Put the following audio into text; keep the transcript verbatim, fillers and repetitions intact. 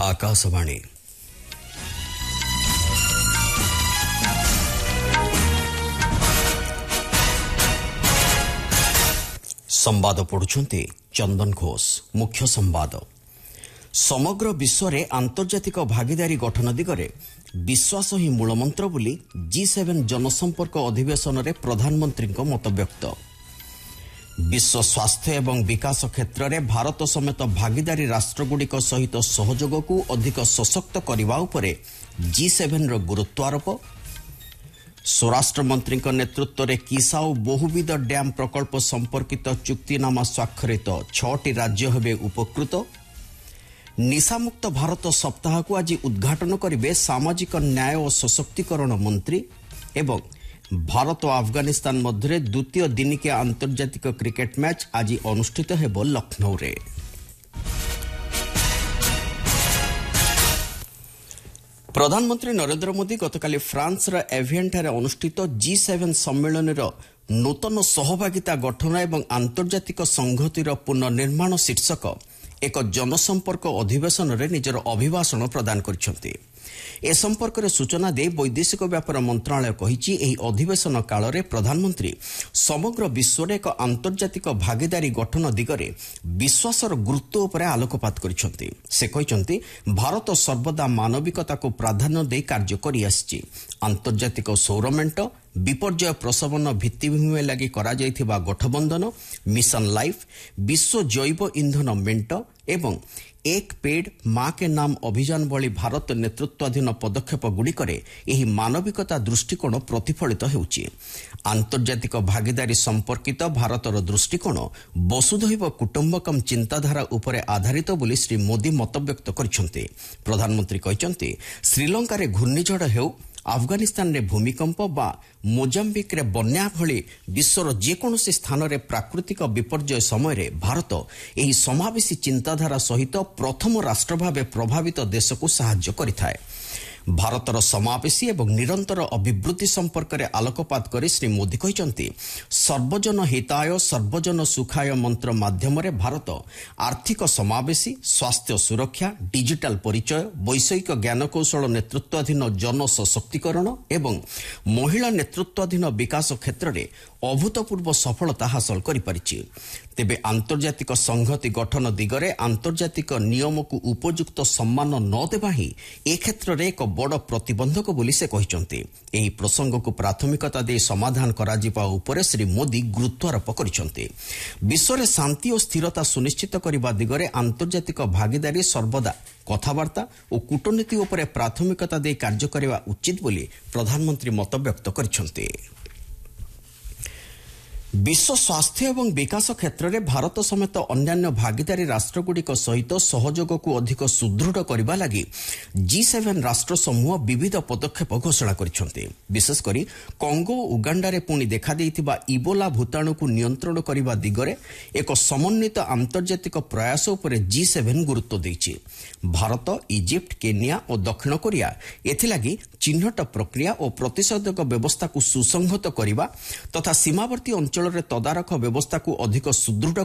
आकाशवाणी संवाद पढ़ुछंती चंदन घोष। मुख्य संवाद समग्र विश्व में आंतर्जातिक भागीदारी गठन दिगरे विश्वास ही मूलमंत्र बोली जी सेवेन जनसंपर्क अधिवेशन में प्रधानमंत्री मत व्यक्त। विश्व स्वास्थ्य एवं विकास क्षेत्र में भारत समेत भागीदारी राष्ट्रगुड़िक सहित सहयोग को अधिक सशक्त करने उपरे जी सेवेन रो गुरुत्वारोप। स्वराष्ट्र मंत्री नेतृत्व में किसाऊ बहुविध डैम प्रकल्प संपर्कित चुक्तिनामा स्वाक्षरित छटी राज्य हेबे उपकृत। निशामुक्त भारत सप्ताह को आज उद्घाटन करेंगे सामाजिक न्याय और सशक्तिकरण मंत्री। एवं भारत और अफगानिस्तान मध्य द्वितीय दिनिकिया आंतर्जातिक क्रिकेट मैच आज अनुष्ठित हेबो लखनऊ रे। प्रधानमंत्री नरेंद्र मोदी गतकाली फ्रांस रा एवियन ठारे अनुष्ठित जी सेवेन सम्मेलन नूतन सहभागिता गठन एवं आंतर्जातिक संहतिर पुनर्निर्माण शीर्षक एक जनसंपर्क अधिवेशन रे निजर अभिभाषण प्रदान करिसेंती। ए संपर्क में सूचना दे वैदेशिक व्यापार मंत्रालय कहिछि एही अधिवेशन काल रे प्रधानमंत्री समग्र विश्व रे एक आंतर्जातिक भागीदारी गठन दिगरे विश्वासर गुरुत्व उपरे आलोकपात करिसेंती। से कहिसेंती भारत सर्वदा मानविकता को प्राधान्य दे कार्य करि आछि। आंतर्जातिक सौरमेंट विपर्यय प्रशमन भित्तिभूमि लगी करा जायथिबा गठबंधन मिशन लाइफ विश्व जैव ईंधन मेंट एवं एक पेड़ मां के नाम अभियान भली भारत नेतृत्वाधीन पदक्षेप गुड़िकरे एही मानविकता दृष्टिकोण प्रतिफलित हेउछि। आंतर्जातिक भागीदारी संपर्कित भारतर दृष्टिकोण वसुधैव कुटुंबकम चिंताधारा उपरे आधारित बोली श्री मोदी मतव्यक्त करिसेंती। प्रधानमंत्री कहिसेंती श्रीलंका रे घूर्णिझड़ हेउ अफगानिस्तान रे भूमिकंप बा मोजाम्बिक रे बन्या भली विश्वर जेकोसी स्थान रे प्राकृतिक विपर्यय समय रे भारत एही समावेशी चिंताधारा सहित प्रथम राष्ट्र भावे प्रभावित देश को सहाय्य करिथाय। भारतर समावेशी एवं निरंतर अभिवृद्धि संपर्क में आलोकपात कर श्री मोदी कहते सर्वजन हिताय सर्वजन सुखाय मंत्र माध्यम रे भारत आर्थिक समावेशी स्वास्थ्य सुरक्षा डिजिटल परिचय वैषयिक ज्ञानकौशल नेतृत्वाधीन जन सशक्तिकरण एवं महिला नेतृत्वाधीन विकास क्षेत्र में अभूतपूर्व सफलता हासिल करिपारिछि। तेबे आंतर्जातिक संहति गठन दिगरे आंतर्जातिक नियम को उपयुक्त सम्मान न देबा ही ए क्षेत्र रे एक बड़ प्रतिबंधक बोली से कहिसेंती। एही प्रसंग को प्राथमिकता दे समाधान कराजिबा उपरे श्री मोदी गुरुत्वारोप करिसेंती। विश्व रे शांति और स्थिरता सुनिश्चित करबा दिगरे आंतर्जातिक भागीदारी सर्वदा कथावार्ता और कूटनीति उपरे प्राथमिकता दे कार्य करबा उचित बोली प्रधानमंत्री मत व्यक्त करिसेंती। विश्व स्वास्थ्य एवं विकास क्षेत्र में भारत समेत अन्यान्य भागीदारी राष्ट्रगुड़िक सहित सहयोग को अधिक सुदृढ़ करने लगी जी सेवेन राष्ट्र समूह विविध पदक्षेप घोषणा करिसेंती। विशेषकर कंगो उगांडा रे पुणी देखा देइथिबा इबोला भूताणु को नियंत्रण करने दिगरे एक समन्वित आंतर्जातिक प्रयास उपरे जी सेवेन गुरुत्व देइछि। भारत इजिप्ट केनिया और दक्षिण कोरिया एथिलागी चिन्हट प्रक्रिया और प्रतिषेधक व्यवस्था को सुसंहत करने तथा सीमावर्ती अंचल तदारख व्यवस्था को अधिक सुदृढ़